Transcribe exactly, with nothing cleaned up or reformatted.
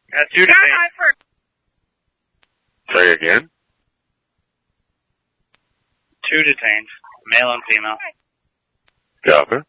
Uh, two detained. Say again? Two detained. Male and female. Copy.